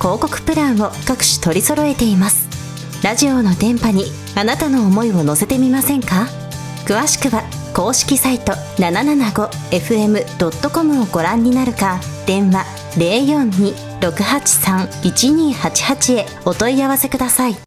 広告プランを各種取り揃えています。ラジオの電波にあなたの思いを乗せてみませんか？詳しくは公式サイト 775fm.com をご覧になるか、電話 042-683-1288 へお問い合わせください。